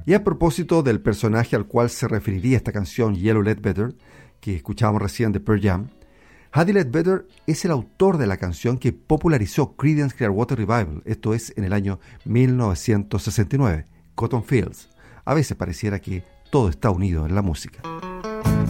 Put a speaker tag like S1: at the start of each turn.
S1: Y a propósito del personaje al cual se referiría esta canción, Yellow Ledbetter, que escuchábamos recién de Pearl Jam, Eddie Ledbetter es el autor de la canción que popularizó Creedence Clearwater Revival, esto es en el año 1969, Cotton Fields. A veces pareciera que todo está unido en la música.